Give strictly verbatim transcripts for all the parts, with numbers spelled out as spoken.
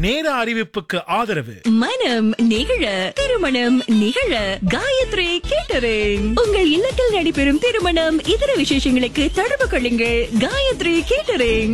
நேர அறிவிப்புக்கு ஆதரவு மனம் நிகழ திருமணம் நிகழ காயத்ரி கேட்டரிங். உங்கள் இல்லத்தில் நடைபெறும் திருமணம் இதர விசேஷங்களுக்கு தொடர்பு கொள்ளுங்கள். காயத்ரி கேட்டரிங்.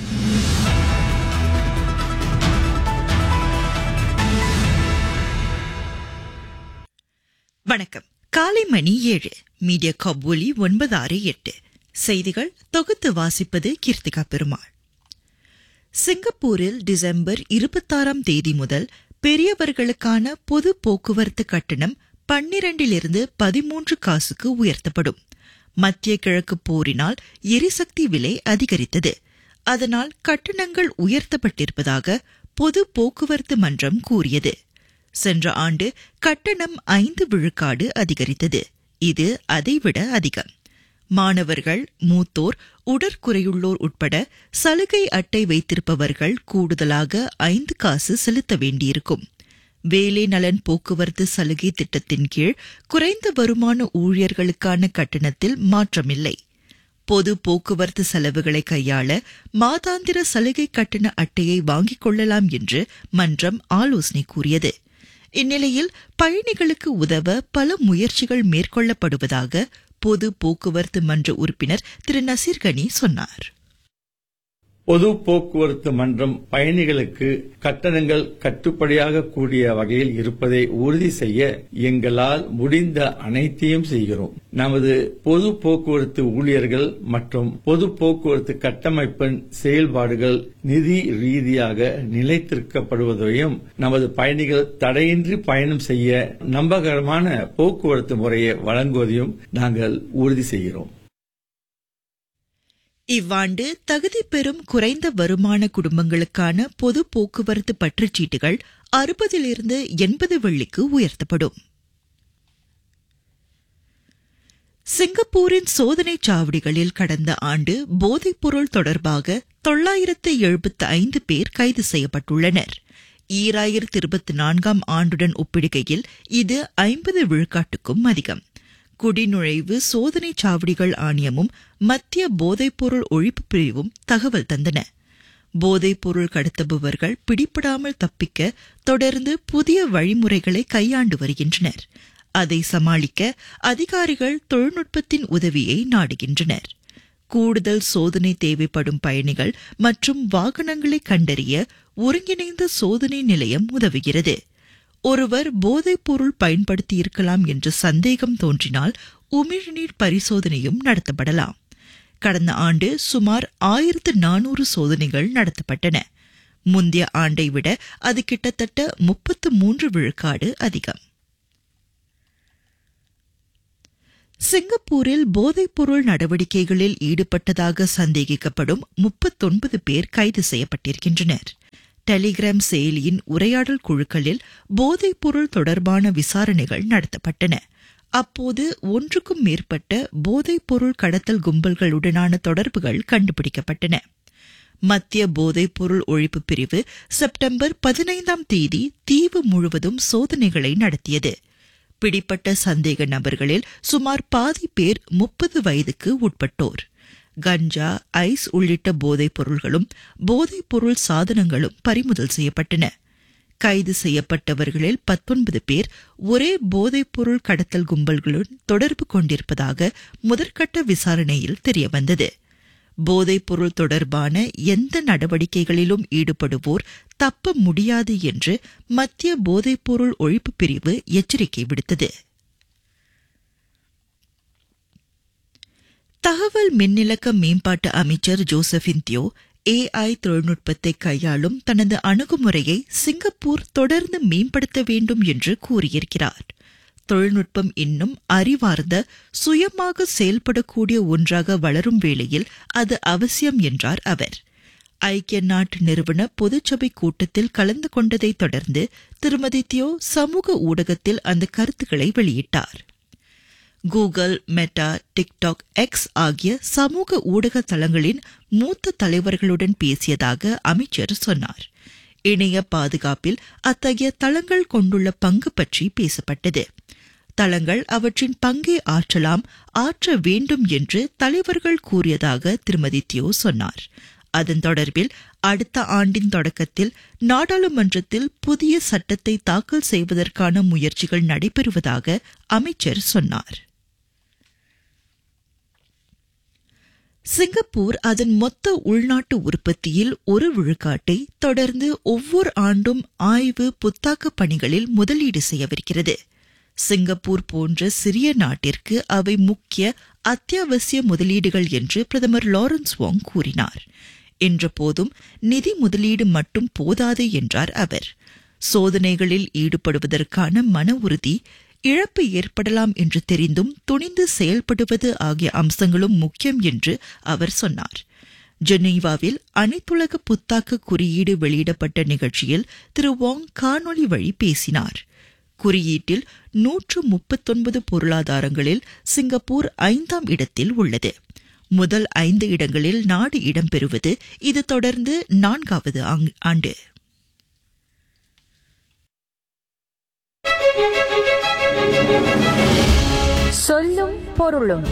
வணக்கம். காலை மணி ஏழு. மீடியா காப் ஒலி ஒன்பது ஆறு எட்டு. செய்திகள் தொகுத்து வாசிப்பது கீர்த்திகா பெருமாள். சிங்கப்பூரில் டிசம்பர் இருபத்தாறாம் தேதி முதல் பெரியவர்களுக்கான பொது போக்குவரத்து கட்டணம் பன்னிரண்டிலிருந்து பதிமூன்று காசுக்கு உயர்த்தப்படும். மத்திய கிழக்கு போரினால் எரிசக்தி விலை அதிகரித்தது. அதனால் கட்டணங்கள் உயர்த்தப்பட்டிருப்பதாக பொது போக்குவரத்து மன்றம் கூறியது. சென்ற ஆண்டு கட்டணம் ஐந்து விழுக்காடு அதிகரித்தது. இது அதைவிட அதிகம். மாணவர்கள், மூத்தோர், உடற்குறையுள்ளோர் உட்பட சலுகை அட்டை வைத்திருப்பவர்கள் கூடுதலாக ஐந்து காசு செலுத்த வேண்டியிருக்கும். வேலை நலன் போக்குவரத்து சலுகை திட்டத்தின் கீழ் குறைந்த வருமான ஊழியர்களுக்கான கட்டணத்தில் மாற்றமில்லை. பொது போக்குவரத்து செலவுகளை கையாள மாதாந்திர சலுகை கட்டண அட்டையை வாங்கிக் கொள்ளலாம் என்று மன்றம் ஆலோசனை கூறியது. இந்நிலையில் பயணிகளுக்கு உதவ பல முயற்சிகள் மேற்கொள்ளப்படுவதாக பொது போக்குவரத்து மன்ற உறுப்பினர் திரு நசீர் கனி சொன்னார். பொது போக்குவரத்து மன்றம் பயணிகளுக்கு கட்டணங்கள் கட்டுப்படியாக கூடிய வகையில் இருப்பதை உறுதி செய்ய எங்களால் முடிந்த அனைத்தையும் செய்கிறோம். நமது பொது போக்குவரத்து ஊழியர்கள் மற்றும் பொது போக்குவரத்து கட்டமைப்பின் செயல்பாடுகள் நிதி ரீதியாக நிலைத்திருக்கப்படுவதையும் நமது பயணிகள் தடையின்றி பயணம் செய்ய நம்பகரமான போக்குவரத்து முறையை வழங்குவதையும் நாங்கள் உறுதி செய்கிறோம். இவ்வாண்டு தகுதி பெறும் குறைந்த வருமான குடும்பங்களுக்கான பொது போக்குவரத்து பற்றுச்சீட்டுகள் அறுபதிலிருந்து எண்பது வெள்ளிக்கு உயர்த்தப்படும். சிங்கப்பூரின் சோதனைச் சாவடிகளில் கடந்த ஆண்டு போதைப்பொருள் தொடர்பாக தொள்ளாயிரத்து எழுபத்து ஐந்து பேர் கைது செய்யப்பட்டுள்ளனர். ஈராயிரத்து இருபத்தி நான்காம் ஆண்டுடன் ஒப்பிடுகையில் இது ஐம்பது விழுக்காட்டுக்கும் அதிகம். குடிநுழைவு சோதனை சாவடிகள் ஆணையமும் மத்திய போதைப்பொருள் ஒழிப்பு பிரிவும் தகவல் தந்தன. போதைப்பொருள் கடத்துபவர்கள் பிடிபடாமல் தப்பிக்க தொடர்ந்து புதிய வழிமுறைகளை கையாண்டு வருகின்றனர். அதை சமாளிக்க அதிகாரிகள் தொழில்நுட்பத்தின் உதவியை நாடுகின்றனர். கூடுதல் சோதனை தேவைப்படும் பயணிகள் மற்றும் வாகனங்களை கண்டறிய ஒருங்கிணைந்த சோதனை நிலையம் உதவுகிறது. ஒருவர் போதைப்பொருள் பயன்படுத்தியிருக்கலாம் என்ற சந்தேகம் தோன்றினால் உமிழ்நீர் பரிசோதனையும் நடத்தப்படலாம். கடந்த ஆண்டு சுமார் ஆயிரத்து நானூறு சோதனைகள் நடத்தப்பட்டன. முந்தைய ஆண்டை விட அது கிட்டத்தட்ட முப்பத்து மூன்று விழுக்காடு அதிகம். சிங்கப்பூரில் போதைப்பொருள் நடவடிக்கைகளில் ஈடுபட்டதாக சந்தேகிக்கப்படும் முப்பத்தொன்பது பேர் கைது செய்யப்பட்டிருக்கின்றனர். டெலிகிராம் செயலியின் உரையாடல் குழுக்களில் போதைப்பொருள் தொடர்பான விசாரணைகள் நடத்தப்பட்டன. அப்போது ஒன்றுக்கும் மேற்பட்ட போதைப்பொருள் கடத்தல் கும்பல்களுடனான தொடர்புகள் கண்டுபிடிக்கப்பட்டன. மத்திய போதைப்பொருள் ஒழிப்பு பிரிவு செப்டம்பர் பதினைந்தாம் தேதி தீவு முழுவதும் சோதனைகளை நடத்தியது. பிடிப்பட்ட சந்தேக நபர்களில் சுமார் பாதி பேர் முப்பது வயதுக்கு உட்பட்டோர். கஞ்சா, ஐஸ் உள்ளிட்ட போதைப் பொருள்களும் போதைப் பொருள் சாதனங்களும் பறிமுதல் செய்யப்பட்டன. கைது செய்யப்பட்டவர்களில் பத்தொன்பது பேர் ஒரே போதைப் பொருள் கடத்தல் கும்பல்களுடன் தொடர்பு கொண்டிருப்பதாக முதற்கட்ட விசாரணையில் தெரியவந்தது. போதைப் பொருள் தொடர்பான எந்த நடவடிக்கைகளிலும் ஈடுபடுவோர் தப்ப முடியாது என்று மத்திய போதைப் பொருள் ஒழிப்பு பிரிவு எச்சரிக்கை விடுத்தது. தகவல் மின்னிலக்க மேம்பாட்டு அமைச்சர் ஜோசபின் தியோ ஏஐ தொழில்நுட்பத்தை கையாளும் தனது அணுகுமுறையை சிங்கப்பூர் தொடர்ந்து மேம்படுத்த வேண்டும் என்று கூறியிருக்கிறார். தொழில்நுட்பம் இன்னும் அறிவார்ந்த சுயமாக செயல்படக்கூடிய ஒன்றாக வளரும் வேளையில் அது அவசியம் என்றார் அவர். ஐக்கிய நாட்டு நிறுவன பொதுச்சபை கூட்டத்தில் கலந்து கொண்டதை தொடர்ந்து திருமதி தியோ சமூக ஊடகத்தில் அந்த கருத்துக்களை வெளியிட்டார். கூகுள், மெட்டா, டிக்டாக், எக்ஸ் ஆகிய சமூக ஊடக தளங்களின் மூத்த தலைவர்களுடன் பேசியதாக அமைச்சர் சொன்னார். இணைய பாதுகாப்பில் அத்தகைய தளங்கள் கொண்டுள்ள பங்கு பற்றி பேசப்பட்டது. தளங்கள் அவற்றின் பங்கை ஆற்றலாம், ஆற்ற வேண்டும் என்று தலைவர்கள் கூறியதாக திருமதி தியோ சொன்னார். அதன் தொடர்பில் அடுத்த ஆண்டின் தொடக்கத்தில் நாடாளுமன்றத்தில் புதிய சட்டத்தை தாக்கல் செய்வதற்கான முயற்சிகள் நடைபெறுவதாக அமைச்சர் சொன்னார். சிங்கப்பூர் அதன் மொத்த உள்நாட்டு உற்பத்தியில் ஒரு விழுக்காட்டை தொடர்ந்து ஒவ்வொரு ஆண்டும் ஆய்வு புத்தாக்க பணிகளில் முதலீடு செய்யவிருக்கிறது. சிங்கப்பூர் போன்ற சிறிய நாட்டிற்கு அவை முக்கிய அத்தியாவசிய முதலீடுகள் என்று பிரதமர் லாரன்ஸ் வாங் கூறினார். என்றபோதும் நிதி முதலீடு மட்டும் போதாது என்றார் அவர். சோதனைகளில் ஈடுபடுவதற்கான மன உறுதி, இழப்பு ஏற்படலாம் என்று தெரிந்தும் துணிந்து செயல்படுவது ஆகிய அம்சங்களும் முக்கியம் என்று அவர் சொன்னார். ஜெனீவாவில் அனைத்துலக புத்தாக்க குறியீடு வெளியிடப்பட்ட நிகழ்ச்சியில் திரு வாங் காணொலி வழி பேசினார். குறியீட்டில் நூற்று முப்பத்தொன்பது பொருளாதாரங்களில் சிங்கப்பூர் ஐந்தாம் இடத்தில் உள்ளது. முதல் ஐந்து இடங்களில் நாடு இடம்பெறுவது இது தொடர்ந்து நான்காவது ஆண்டு. சொல்லும் பொருளும்.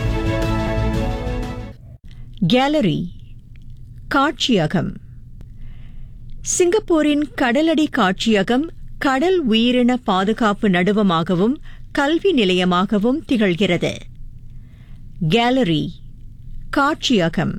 கேலரி, காட்சியகம். சிங்கப்பூரின் கடலடி காட்சியகம் கடல் உயிரின பாதுகாப்பு நடுவமாகவும் கல்வி நிலையமாகவும் திகழ்கிறது. கேலரி, காட்சியகம்.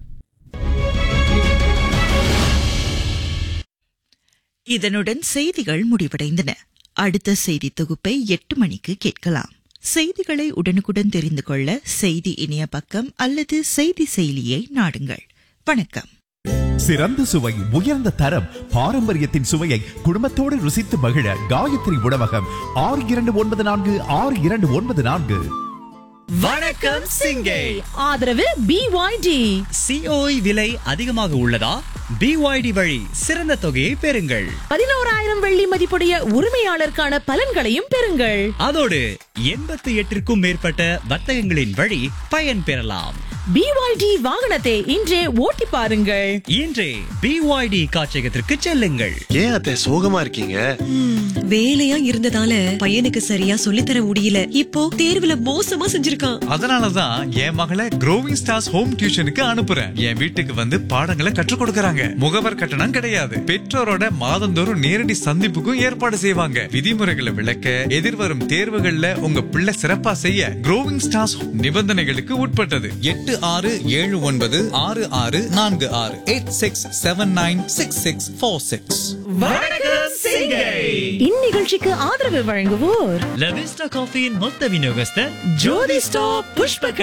இதனுடன் செய்திகள் முடிவடைந்தன. அடுத்த செய்தி தொகுப்பை எட்டு மணிக்கு கேட்கலாம். செய்திகளை உடனுக்குடன் தெரிந்து கொள்ள செய்தி இணைய பக்கம் அல்லது செய்தி செயலியை நாடுங்கள். வணக்கம். சிறந்த சுவை, உயர்ந்த தரம், பாரம்பரியத்தின் சுவையை குடும்பத்தோடு ருசித்து மகிழ காயத்ரி உணவகம். ஆறு இரண்டு ஒன்பது நான்கு ஆறு இரண்டு ஒன்பது நான்கு. வணக்கம் சிங்கை. ஆதரவு பி ஒய் டி. சிஓஇ விலை அதிகமாக உள்ளதா? பி ஒய் டி வழி சிறந்த தொகையை பெறுங்கள். பதினோராயிரம் வெள்ளி மதிப்புடைய உரிமையாளருக்கான பலன்களையும் பெறுங்கள். அதோடு எண்பத்தி எட்டிற்கும் மேற்பட்ட வர்த்தகங்களின் வழி பயன் பெறலாம். பி ஒய் டி வாகனத்தை இன்றே ஓட்டி பாருங்கள். இன்றே பி ஒய் டி காட்சியகத்திற்கு செல்லுங்கள். ஏன் அத்தை சோகமா இருக்கீங்க? வேலையா இருந்ததால பையனுக்கு சரியா சொல்லித்தர முடியல. இப்போ தேர்வுல மோசமா செஞ்சிருக்கான். அதனாலதான் என் மகளை க்ரோவிங் ஸ்டார்ஸ் ஹோம் டியூஷனுக்கு அனுப்புறேன். என் வீட்டுக்கு வந்து பாடங்களை கற்றுக் கொடுக்கறாங்க. முகவர் கட்டணம் கிடையாது. பெற்றோரோட மாதந்தோறும் நேரடி சந்திப்புக்கும் ஏற்பாடு செய்வாங்க. விதிமுறைகளை விளக்க, எதிர்வரும் தேர்வுகள்ல உங்க பிள்ளை சிறப்பா செய்ய க்ரோவிங் ஸ்டார்ஸ் நிபந்தனைகளுக்கு உட்பட்டது. எட்டு ஆறு ஏழு ஒன்பது ஆறு ஆறு நான்கு ஆறு eight six seven nine six six four six. இந்நிகழ்ச்சிக்கு ஆதரவு வழங்குவோர் லவிஸ்டா காஃபியின் மொத்த விநியோகஸ்தர் ஜோதி ஸ்டாப் புஷ்பக